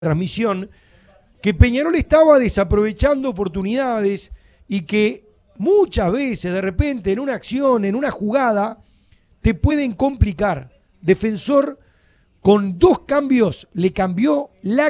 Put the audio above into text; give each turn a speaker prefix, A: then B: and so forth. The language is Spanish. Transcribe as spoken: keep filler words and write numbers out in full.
A: transmisión, que Peñarol estaba desaprovechando oportunidades y que muchas veces, de repente, en una acción, en una jugada, te pueden complicar. Defensor, con dos cambios, le cambió la